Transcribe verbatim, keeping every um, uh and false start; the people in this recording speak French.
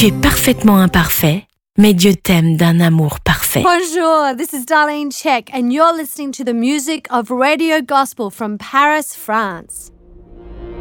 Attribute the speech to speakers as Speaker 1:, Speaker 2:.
Speaker 1: Tu es parfaitement imparfait, mais Dieu t'aime d'un amour parfait.
Speaker 2: Bonjour, this is Darlene Check, and you're listening to the music of Radio Gospel from Paris, France.